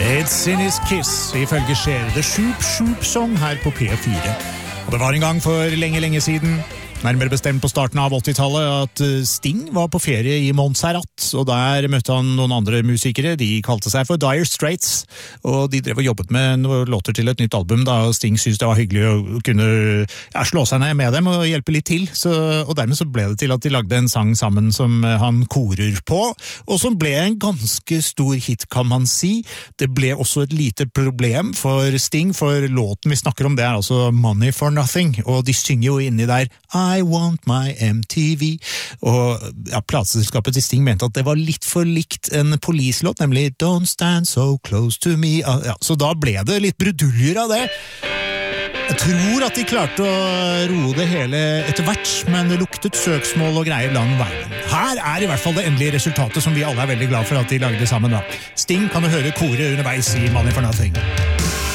It's in his kiss, ifølge Cher, The Shoop Shoop Song her på P4. Og det var en gang for lenge siden, nærmere bestemt på starten av 80-tallet, at Sting var på ferie i Montserrat, og der møtte han noen andre musikere. De kalte seg for Dire Straits, og de drev og jobbet med noen låter til et nytt album, da Sting syntes det var hyggelig å kunne slå seg ned med dem og hjelpe litt til. Og dermed så ble det til at de lagde en sang sammen som han korer på, og som ble en ganske stor hit, kan man si. Det ble også et lite problem for Sting, for låten vi snakker om, det er altså Money for Nothing, og de synger jo inni der I want my MTV, og plateselskapet til Sting mente at det var litt for likt en Police-låt, nemlig Don't Stand So Close To Me, så da ble det litt bruduljer av det. Jeg tror at de klarte å roe det hele etter hvert, men det luktet søksmål og greier lang veien. Her er i hvert fall det endelige resultatet som vi alle er veldig glad for at de lagde sammen da. Sting kan du høre kore underveis i Money for Nothing.